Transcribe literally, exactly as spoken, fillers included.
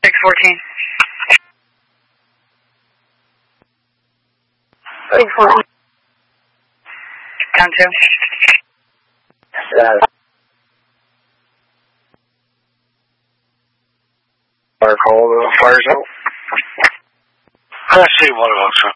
six fourteen. six fourteen. Down two. Yeah. Fire call the fires out. I see one of those.